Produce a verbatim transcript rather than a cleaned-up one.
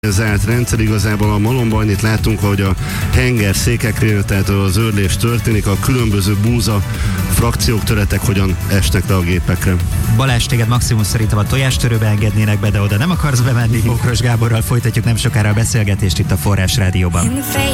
zárt rendszer. Igazából a malomban annyit látunk, hogy a henger székeknél, tehát az őrlés történik, a különböző búza frakciók, töretek hogyan esnek le a gépekre. Balázs, téged maximum szerintem a tojástörőbe engednének be, de oda nem akarsz bemenni. Bokros Gáborral folytatjuk nem sokára a beszélgetést itt a Forrás Rádióban.